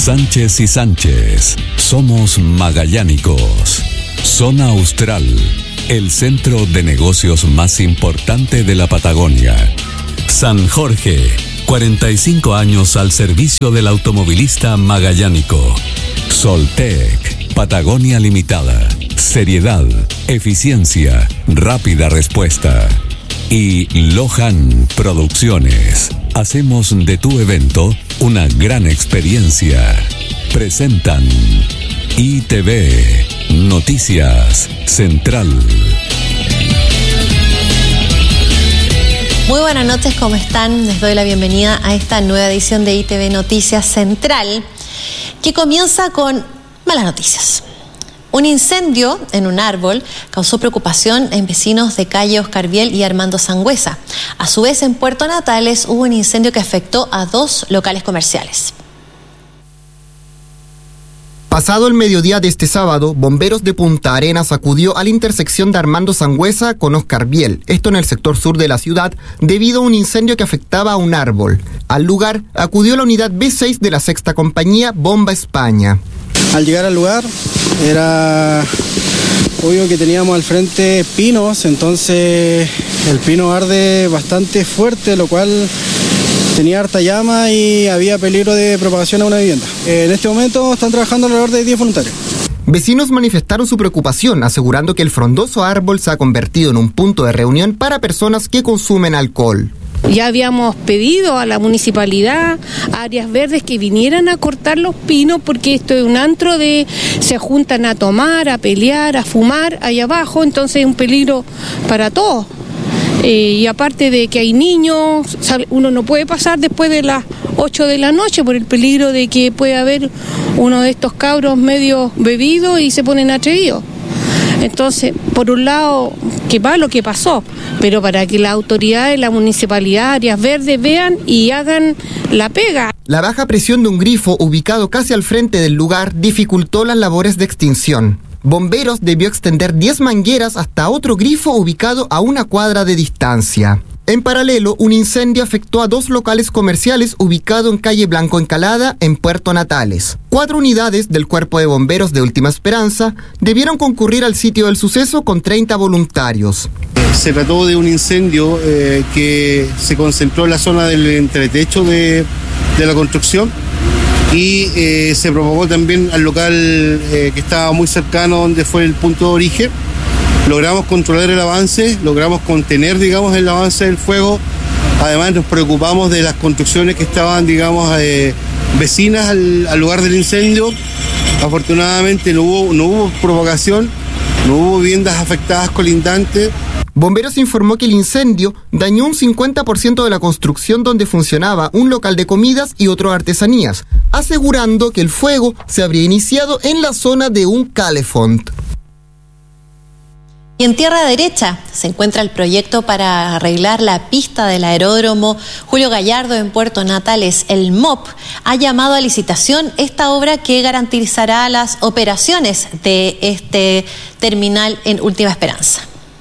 Sánchez y Sánchez, somos magallánicos. Zona Austral, el centro de negocios más importante de la Patagonia. San Jorge, 45 años al servicio del automovilista magallánico. Soltec, Patagonia Limitada, seriedad, eficiencia, rápida respuesta. Y Lohan Producciones, hacemos de tu evento una gran experiencia. Presentan ITV Noticias Central. Muy buenas noches, ¿cómo están? Les doy la bienvenida a esta nueva edición de ITV Noticias Central, que comienza con malas noticias. Un incendio en un árbol causó preocupación en vecinos de calle Oscar Biel y Armando Sangüesa. A su vez, en Puerto Natales hubo un incendio que afectó a 2 locales comerciales. Pasado el mediodía de este sábado, bomberos de Punta Arenas acudió a la intersección de Armando Sangüesa con Oscar Biel, esto en el sector sur de la ciudad, debido a un incendio que afectaba a un árbol. Al lugar acudió la unidad B6 de la Sexta Compañía Bomba España. Al llegar al lugar era obvio que teníamos al frente pinos, entonces el pino arde bastante fuerte, lo cual tenía harta llama y había peligro de propagación a una vivienda. En este momento están trabajando alrededor de 10 voluntarios. Vecinos manifestaron su preocupación, asegurando que el frondoso árbol se ha convertido en un punto de reunión para personas que consumen alcohol. Ya habíamos pedido a la municipalidad, a áreas verdes, que vinieran a cortar los pinos, porque esto es un antro se juntan a tomar, a pelear, a fumar allá abajo, entonces es un peligro para todos. Y aparte de que hay niños, uno no puede pasar después de las 8 de la noche por el peligro de que puede haber uno de estos cabros medio bebidos y se ponen atrevidos. Entonces, por un lado, qué malo que pasó, pero para que las autoridades, la municipalidad, áreas verdes vean y hagan la pega. La baja presión de un grifo ubicado casi al frente del lugar dificultó las labores de extinción. Bomberos debió extender 10 mangueras hasta otro grifo ubicado a 1 cuadra de distancia. En paralelo, un incendio afectó a 2 locales comerciales ubicados en calle Blanco Encalada, en Puerto Natales. 4 unidades del Cuerpo de Bomberos de Última Esperanza debieron concurrir al sitio del suceso con 30 voluntarios. Se trató de un incendio que se concentró en la zona del entretecho de la construcción y se propagó también al local que estaba muy cercano donde fue el punto de origen. Logramos controlar el avance, logramos contener, digamos, el avance del fuego. Además nos preocupamos de las construcciones que estaban, digamos, vecinas al lugar del incendio. Afortunadamente no hubo propagación, no hubo viviendas afectadas colindantes. Bomberos informó que el incendio dañó un 50% de la construcción donde funcionaba un local de comidas y otro de artesanías, asegurando que el fuego se habría iniciado en la zona de un calefont. Y en tierra derecha se encuentra el proyecto para arreglar la pista del aeródromo Julio Gallardo en Puerto Natales. El MOP ha llamado a licitación esta obra que garantizará las operaciones de este terminal en Última Esperanza.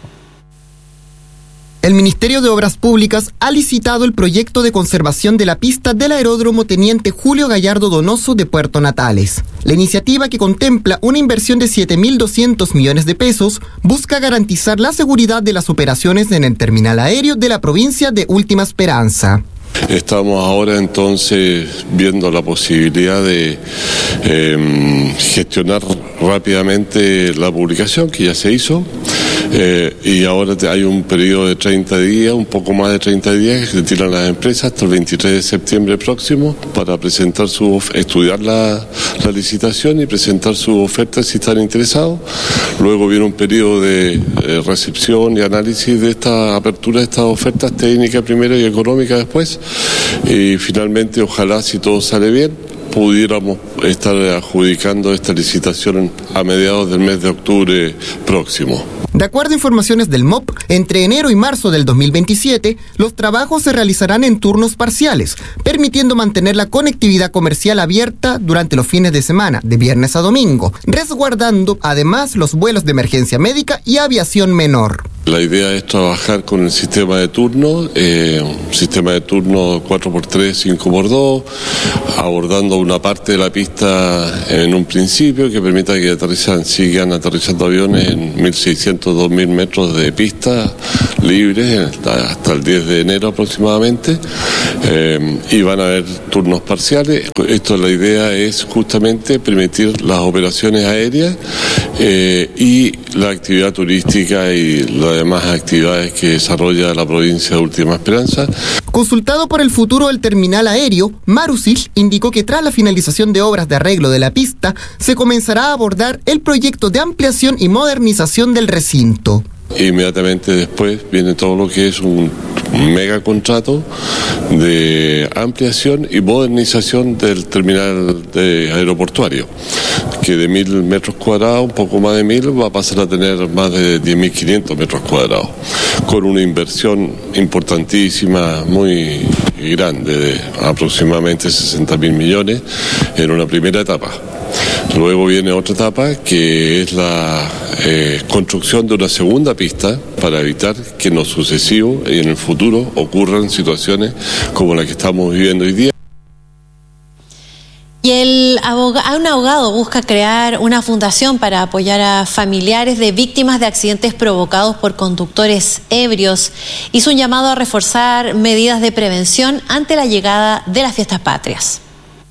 El Ministerio de Obras Públicas ha licitado el proyecto de conservación de la pista del aeródromo Teniente Julio Gallardo Donoso de Puerto Natales. La iniciativa, que contempla una inversión de 7.200 millones de pesos, busca garantizar la seguridad de las operaciones en el terminal aéreo de la provincia de Última Esperanza. Estamos ahora entonces viendo la posibilidad de gestionar rápidamente la publicación que ya se hizo. Y ahora hay un periodo de 30 días, un poco más de 30 días que se tiran las empresas hasta el 23 de septiembre próximo para presentar estudiar la licitación y presentar su oferta si están interesados. Luego viene un periodo de recepción y análisis de esta apertura de estas ofertas, técnica primero y económica después. Y finalmente, ojalá, si todo sale bien, pudiéramos estar adjudicando esta licitación a mediados del mes de octubre próximo. De acuerdo a informaciones del MOP, entre enero y marzo del 2027, los trabajos se realizarán en turnos parciales, permitiendo mantener la conectividad comercial abierta durante los fines de semana, de viernes a domingo, resguardando además los vuelos de emergencia médica y aviación menor. La idea es trabajar con el sistema de turno, 4x3, 5x2, abordando una parte de la pista pista en un principio que permita que sigan aterrizando aviones en 1.600, 2.000 metros de pista libres hasta el 10 de enero aproximadamente, y van a haber turnos parciales. La idea es justamente permitir las operaciones aéreas y la actividad turística y las demás actividades que desarrolla la provincia de Última Esperanza. Consultado por el futuro del terminal aéreo, Marusil indicó que tras la finalización de obras de arreglo de la pista, se comenzará a abordar el proyecto de ampliación y modernización del recinto. Inmediatamente después viene todo lo que es un mega contrato de ampliación y modernización del terminal aeroportuario, que de 1.000 metros cuadrados, un poco más de 1.000, va a pasar a tener más de 10.500 metros cuadrados, con una inversión importantísima, muy grande, de aproximadamente 60.000 millones en una primera etapa. Luego viene otra etapa que es la construcción de una segunda pista para evitar que en lo sucesivo y en el futuro ocurran situaciones como la que estamos viviendo hoy día. Y un abogado busca crear una fundación para apoyar a familiares de víctimas de accidentes provocados por conductores ebrios. Hizo un llamado a reforzar medidas de prevención ante la llegada de las fiestas patrias.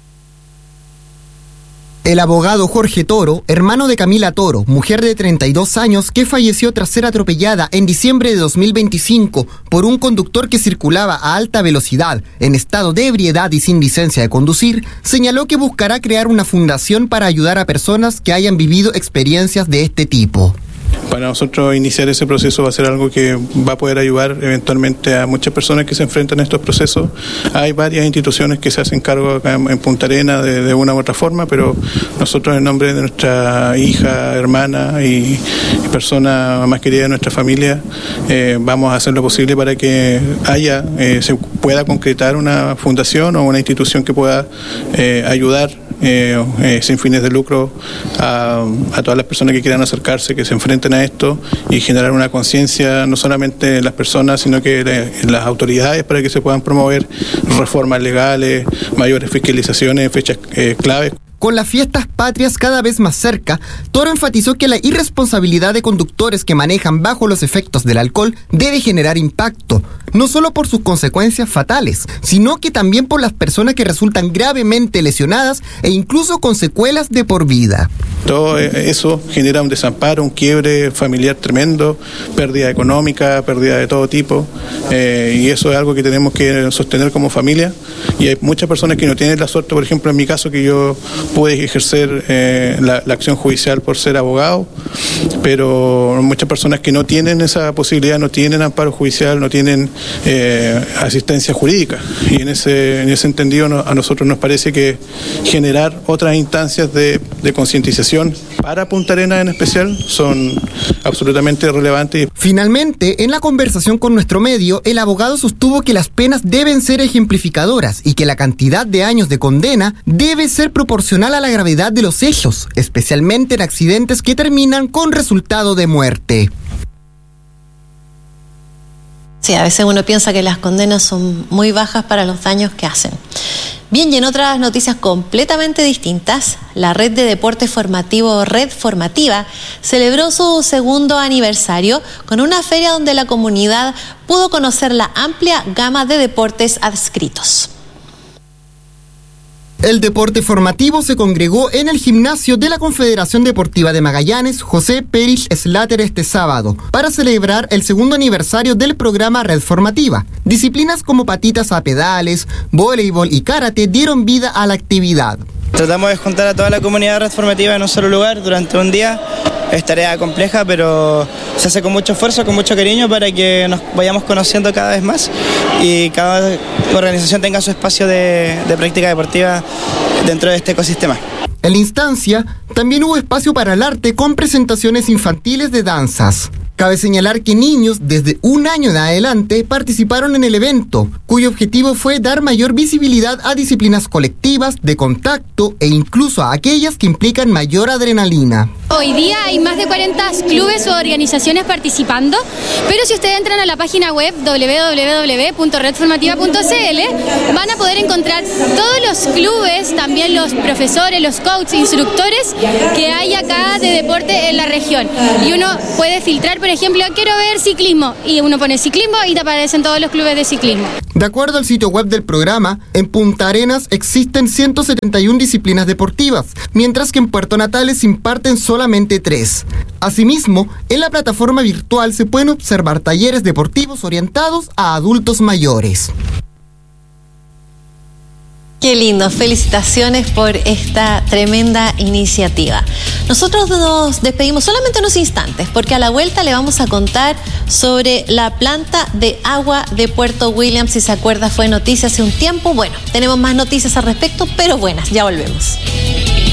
El abogado Jorge Toro, hermano de Camila Toro, mujer de 32 años que falleció tras ser atropellada en diciembre de 2025 por un conductor que circulaba a alta velocidad en estado de ebriedad y sin licencia de conducir, señaló que buscará crear una fundación para ayudar a personas que hayan vivido experiencias de este tipo. Para nosotros iniciar ese proceso va a ser algo que va a poder ayudar eventualmente a muchas personas que se enfrentan a estos procesos. Hay varias instituciones que se hacen cargo acá en Punta Arenas de una u otra forma, pero nosotros en nombre de nuestra hija, hermana y persona más querida de nuestra familia vamos a hacer lo posible para que se pueda concretar una fundación o una institución que pueda ayudar sin fines de lucro a todas las personas que quieran acercarse, que se enfrenten a esto y generar una conciencia no solamente en las personas, sino que en las autoridades para que se puedan promover reformas legales, mayores fiscalizaciones en fechas claves. Con las fiestas patrias cada vez más cerca, Toro enfatizó que la irresponsabilidad de conductores que manejan bajo los efectos del alcohol debe generar impacto, no solo por sus consecuencias fatales, sino que también por las personas que resultan gravemente lesionadas e incluso con secuelas de por vida. Todo eso genera un desamparo, un quiebre familiar tremendo, pérdida económica, pérdida de todo tipo, y eso es algo que tenemos que sostener como familia. Y hay muchas personas que no tienen la suerte, por ejemplo en mi caso, que yo pude ejercer la acción judicial por ser abogado, pero muchas personas que no tienen esa posibilidad, no tienen amparo judicial, no tienen asistencia jurídica, y en ese entendido a nosotros nos parece que generar otras instancias de concientización para Punta Arenas en especial son absolutamente relevantes. Finalmente, en la conversación con nuestro medio, el abogado sostuvo que las penas deben ser ejemplificadoras y que la cantidad de años de condena debe ser proporcional a la gravedad de los hechos, especialmente en accidentes que terminan con resultado de muerte. Sí, a veces uno piensa que las condenas son muy bajas para los daños que hacen. Bien, y en otras noticias completamente distintas, la red de deporte formativo Red Formativa celebró su segundo aniversario con una feria donde la comunidad pudo conocer la amplia gama de deportes adscritos. El deporte formativo se congregó en el gimnasio de la Confederación Deportiva de Magallanes, José Pérez Slater, este sábado, para celebrar el segundo aniversario del programa Red Formativa. Disciplinas como patitas a pedales, voleibol y karate dieron vida a la actividad. Tratamos de juntar a toda la comunidad Red Formativa en un solo lugar durante un día. Es tarea compleja, pero se hace con mucho esfuerzo, con mucho cariño para que nos vayamos conociendo cada vez más y cada organización tenga su espacio de práctica deportiva dentro de este ecosistema. En la instancia también hubo espacio para el arte con presentaciones infantiles de danzas. Cabe señalar que niños desde 1 año en adelante participaron en el evento, cuyo objetivo fue dar mayor visibilidad a disciplinas colectivas, de contacto e incluso a aquellas que implican mayor adrenalina. Hoy día hay más de 40 clubes o organizaciones participando, pero si ustedes entran a la página web www.redformativa.cl van a poder encontrar todos los clubes, también también los profesores, los coaches, instructores que hay acá de deporte en la región. Y uno puede filtrar, por ejemplo, quiero ver ciclismo, y uno pone ciclismo y te aparecen todos los clubes de ciclismo. De acuerdo al sitio web del programa, en Punta Arenas existen 171 disciplinas deportivas, mientras que en Puerto Natales se imparten solamente 3. Asimismo, en la plataforma virtual se pueden observar talleres deportivos orientados a adultos mayores. Qué lindo, felicitaciones por esta tremenda iniciativa. Nosotros nos despedimos solamente unos instantes porque a la vuelta le vamos a contar sobre la planta de agua de Puerto Williams. Si se acuerda, fue noticia hace un tiempo. Bueno, tenemos más noticias al respecto, pero buenas, ya volvemos.